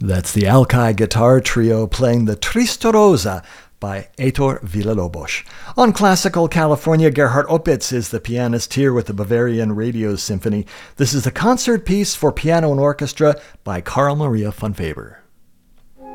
That's the Alki Guitar Trio playing the Triste Rosa by Heitor Villa-Lobos. On Classical California, Gerhard Opitz is the pianist here with the Bavarian Radio Symphony. This is the concert piece for piano and orchestra by Carl Maria von Weber.